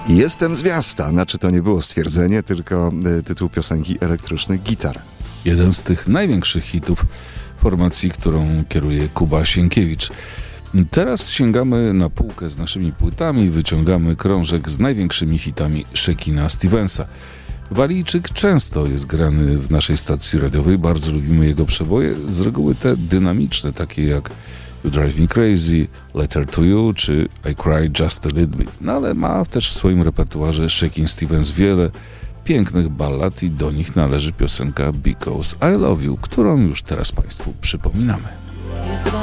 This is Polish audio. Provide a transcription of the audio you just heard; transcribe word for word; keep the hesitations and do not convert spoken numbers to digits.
Jestem z miasta. Znaczy to nie było stwierdzenie, tylko y, tytuł piosenki Elektryczny Gitar. Jeden z tych największych hitów formacji, którą kieruje Kuba Sienkiewicz. Teraz sięgamy na półkę z naszymi płytami i wyciągamy krążek z największymi hitami Shekina Stevensa. Walijczyk często jest grany w naszej stacji radiowej, bardzo lubimy jego przeboje, z reguły te dynamiczne, takie jak You Drive Me Crazy, Letter to You czy I Cry Just a Little Bit. No ale ma też w swoim repertuarze Shekin Stevens wiele pięknych ballad i do nich należy piosenka Because I Love You, którą już teraz Państwu przypominamy.